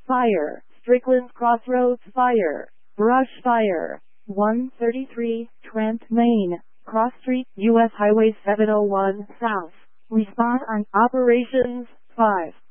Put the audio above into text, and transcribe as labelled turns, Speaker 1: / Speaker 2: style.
Speaker 1: Fire. Strickland Crossroads Fire. Brush Fire. 133, Trent, Maine. Cross Street, U.S. Highway 701 South. Response on Operations 5.